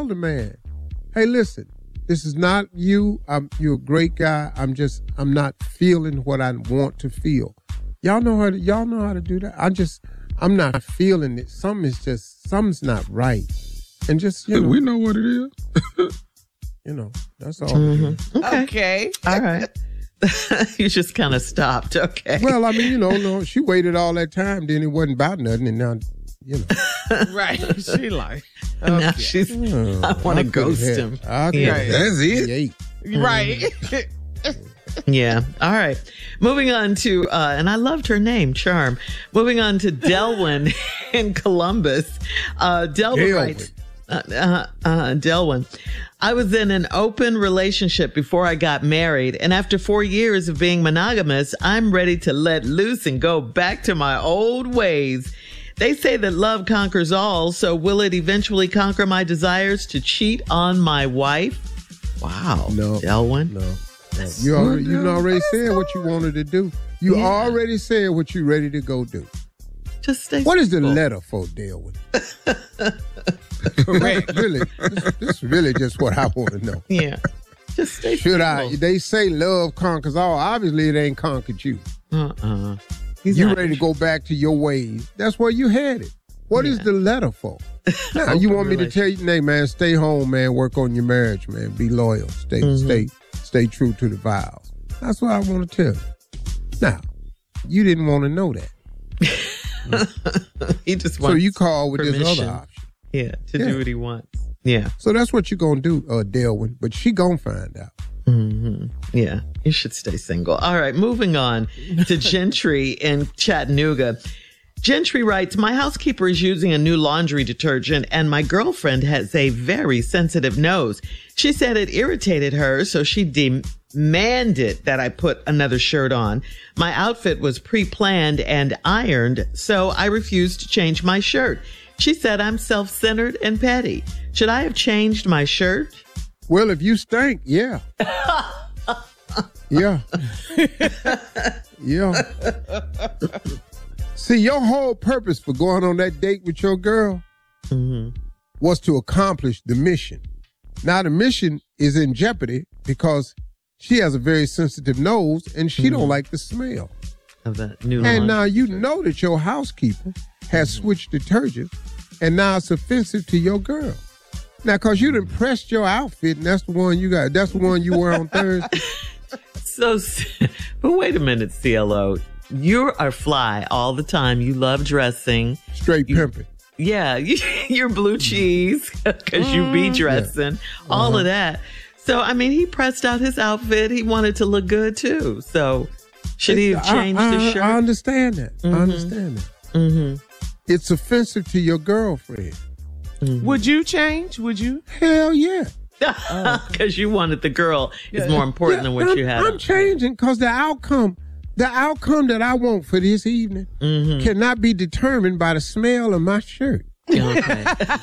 the man, hey, listen, this is not you. You're a great guy. I'm not feeling what I want to feel. Y'all know how to do that. I'm not feeling it. Something's not right. And just, we know what it is. That's all. Mm-hmm. Okay. All right. You just kind of stopped. Okay. Well, I mean, no, she waited all that time. Then it wasn't about nothing. And now, Right. She like. Okay. Now she's, I want to ghost him. Yeah. That's it. Right. Yeah. All right. Moving on to, and I loved her name, Charm. Moving on to Delwyn in Columbus. Delwyn writes, Delwyn, I was in an open relationship before I got married, and after 4 years of being monogamous, I'm ready to let loose and go back to my old ways. They say that love conquers all, so will it eventually conquer my desires to cheat on my wife? Wow. No. Delwyn? No. You already said what you wanted to do. You already said what you ready to go do. Just stay What is the letter for, Delwyn? Correct. Really, this is really just what I want to know. Yeah. Just stay Should simple. they say love conquers all. Obviously, it ain't conquered you. You ready to go back to your ways. That's where you headed. What is the letter for? Now, you want me to tell you, hey, man, stay home, man. Work on your marriage, man. Be loyal. Stay true to the vows. That's what I want to tell you. Now, you didn't want to know that. He just wants So you call with permission. this other option. Yeah, to do what he wants. Yeah. So that's what you're going to do, Delwyn. But she going to find out. Mm-hmm. Yeah, you should stay single. All right, moving on to Gentry in Chattanooga. Gentry writes, my housekeeper is using a new laundry detergent and my girlfriend has a very sensitive nose. She said it irritated her, so she demanded that I put another shirt on. My outfit was pre-planned and ironed, so I refused to change my shirt. She said I'm self-centered and petty. Should I have changed my shirt? Well, if you stink, yeah. Yeah. Yeah. See, your whole purpose for going on that date with your girl was to accomplish the mission. Now, the mission is in jeopardy because she has a very sensitive nose and she don't like the smell. Of that new And laundry now you detergent. know that your housekeeper has switched detergent and now it's offensive to your girl. Now, because you done pressed your outfit and that's the one you got. That's the one you wear on Thursday. But wait a minute, CLO. You are fly all the time. You love dressing. Straight pimping. Yeah, you're blue cheese because you be dressing, all of that. So, I mean, he pressed out his outfit. He wanted to look good too. So, should he have changed his shirt? I understand that. I understand that. Mm-hmm. It's offensive to your girlfriend. Would you change? Would you? Hell yeah. Because you wanted the girl is more important than what you had. I'm changing because the outcome that I want for this evening cannot be determined by the smell of my shirt. Okay.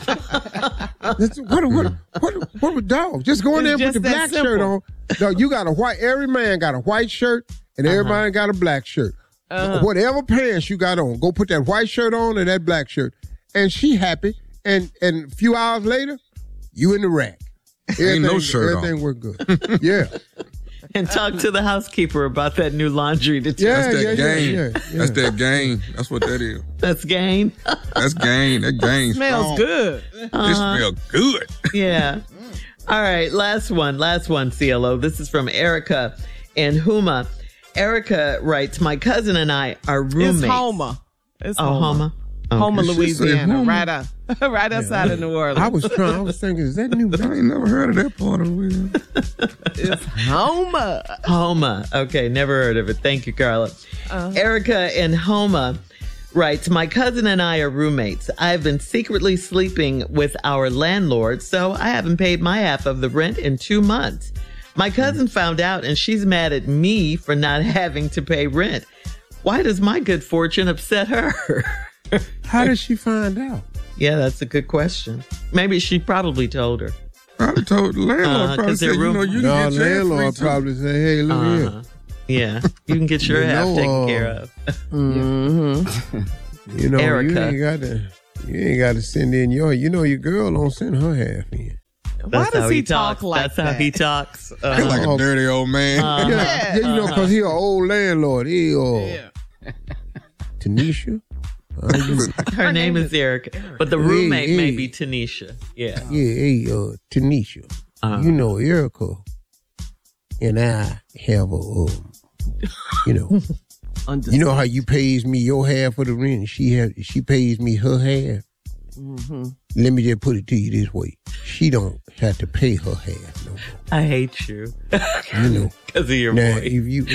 What dog? Just go in there and put the black shirt on. No, you got a white. Every man got a white shirt, and everybody got a black shirt. Whatever pants you got on, go put that white shirt on and that black shirt, and she happy. And a few hours later, you in the rack. Ain't no shirt everything on. work good. Yeah. And talk to the housekeeper about that new laundry detergent. That's that game. Yeah. That's that game. That's what that is. That's gain. That's game. That game Smells strong. good. It smells good. Yeah. All right. Last one, CLO. This is from Erica in Huma. Erica writes, my cousin and I are roommates. It's Houma. It's Houma. Houma, She said Louisiana. Houma. Right outside of New Orleans. I was thinking, is that new? I ain't never heard of that part of it. It's Houma. Homa. Okay, never heard of it. Thank you, Carla. Erica in Homa writes, my cousin and I are roommates. I've been secretly sleeping with our landlord, so I haven't paid my half of the rent in 2 months. My cousin found out and she's mad at me for not having to pay rent. Why does my good fortune upset her? How did she find out? Yeah, that's a good question. Maybe she probably told her. Probably told the landlord. Probably 'cause said, they're you know, you No, can get your landlord free probably say, hey, look here. Yeah, you can get your You half know, taken care of. You know, Erica. you ain't got to send in your girl don't send her half in. Why does he talk like that? That's how he talks. He's like a dirty old man. Yeah, you know, because he's an old landlord. Tanisha? Her name is Erica, but the roommate may be Tanisha. Yeah. Yeah, Tanisha. You know, Erica and I have a, you know how you pays me your half of the rent, she pays me her half. Mm-hmm. Let me just put it to you this way: she don't have to pay her half no more. I hate you. You know, because of your now, voice. If you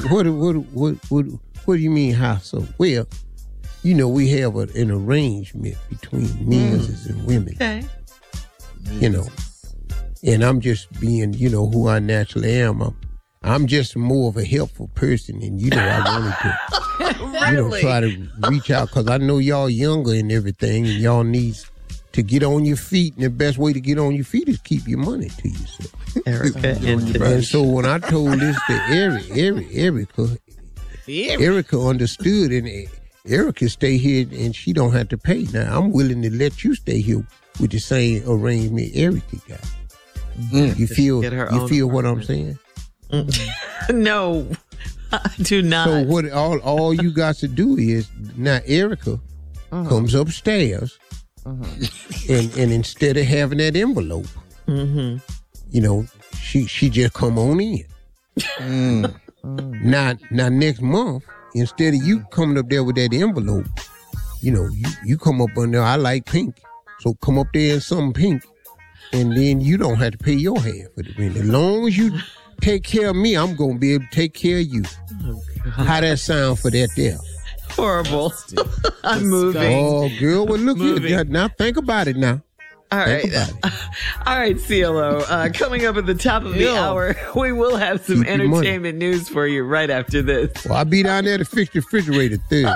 what do you mean how so? Well, you know, we have an arrangement between men's and women. Okay. You know, and I'm just being, you know, who I naturally am. I'm just more of a helpful person, and you know, I wanted to, really? you know, try to reach out because I know y'all younger and everything, and y'all need to get on your feet, and the best way to get on your feet is keep your money to yourself. Erica and so when I told this to Erica understood, and Erica stay here, and she don't have to pay. Now I'm willing to let you stay here with the same arrangement Erica got. You feel what I'm saying? No, I do not. So what all you got to do is now Erica comes upstairs and instead of having that envelope, you know, she just come on in. Now next month, instead of you coming up there with that envelope, you know, you come up on there, I like pink. So come up there in something pink, and then you don't have to pay your half for the rent. As long as you take care of me, I'm going to be able to take care of you. Oh, how that sound for that there? Horrible. I'm moving. Oh, girl, well, look here. Now, think about it now. All right. All right, CLO. Coming up at the top of the hour, we will have some entertainment news for you right after this. Well, I'll be down there to fix the refrigerator third.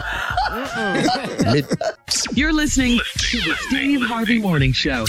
You're listening to the Steve Harvey Morning Show.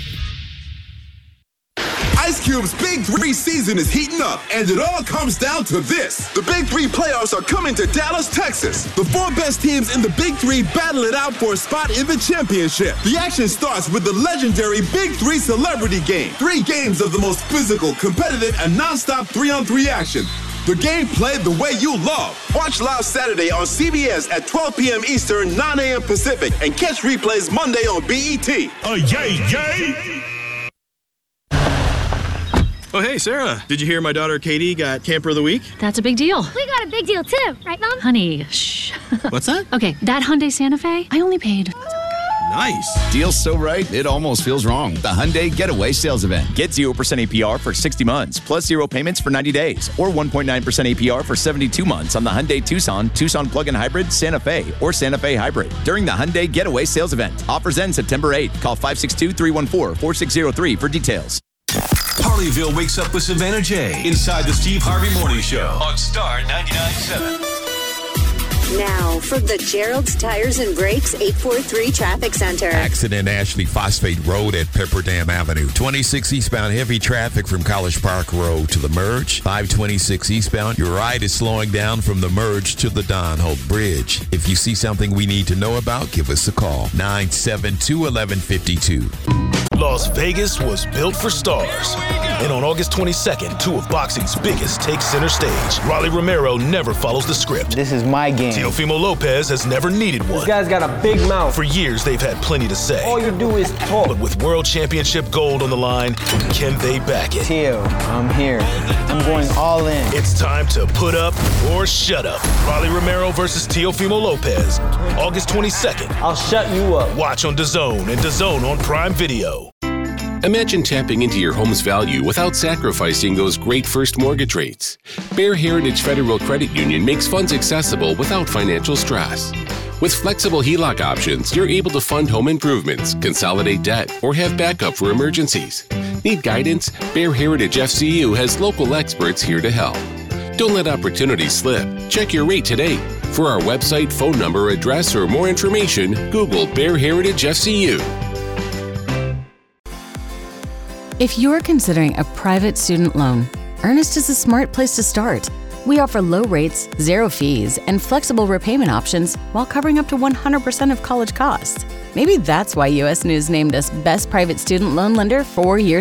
Ice Cube's Big 3 season is heating up, and it all comes down to this. The Big 3 playoffs are coming to Dallas, Texas. The 4 best teams in the Big 3 battle it out for a spot in the championship. The action starts with the legendary Big 3 Celebrity Game. 3 games of the most physical, competitive, and nonstop 3-on-3 action. The game played the way you love. Watch live Saturday on CBS at 12 p.m. Eastern, 9 a.m. Pacific, and catch replays Monday on BET. Yay! Oh, hey, Sarah. Did you hear my daughter Katie got Camper of the Week? That's a big deal. We got a big deal, too. Right, Mom? Honey, shh. What's that? Okay, that Hyundai Santa Fe, I only paid... Nice. Deal's so right, it almost feels wrong. The Hyundai Getaway Sales Event. Get 0% APR for 60 months, plus 0 payments for 90 days, or 1.9% APR for 72 months on the Hyundai Tucson, Tucson Plug-in Hybrid, Santa Fe, or Santa Fe Hybrid. During the Hyundai Getaway Sales Event. Offers end September 8th. Call 562-314-4603 for details. Harleyville wakes up with Savannah J. Inside the Steve Harvey Morning Show on Star 99.7. Now, from the Gerald's Tires and Brakes 843 Traffic Center. Accident Ashley Phosphate Road at Pepperdam Avenue. 26 eastbound heavy traffic from College Park Road to the merge. 526 eastbound. Your ride is slowing down from the merge to the Don Hope Bridge. If you see something we need to know about, give us a call. 972-1152. Las Vegas was built for stars. And on August 22nd, 2 of boxing's biggest take center stage. Rolly Romero never follows the script. This is my game. Teofimo Lopez has never needed one. This guy's got a big mouth. For years, they've had plenty to say. All you do is talk. But with World Championship gold on the line, can they back it? Teo, I'm here. I'm going all in. It's time to put up or shut up. Rolly Romero versus Teofimo Lopez. August 22nd. I'll shut you up. Watch on DAZN and DAZN on Prime Video. Imagine tapping into your home's value without sacrificing those great first mortgage rates. Bear Heritage Federal Credit Union makes funds accessible without financial stress. With flexible HELOC options, you're able to fund home improvements, consolidate debt, or have backup for emergencies. Need guidance? Bear Heritage FCU has local experts here to help. Don't let opportunities slip. Check your rate today. For our website, phone number, address, or more information, Google Bear Heritage FCU. If you're considering a private student loan, Earnest is a smart place to start. We offer low rates, 0 fees, and flexible repayment options while covering up to 100% of college costs. Maybe that's why U.S. News named us Best Private Student Loan Lender 4 years